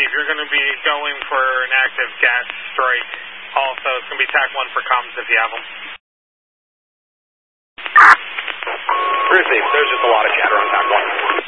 you're going to be going for an active gas strike. Also, it's going to be TAC 1 for comms if you have them. Received. There's just a lot of chatter on TAC 1.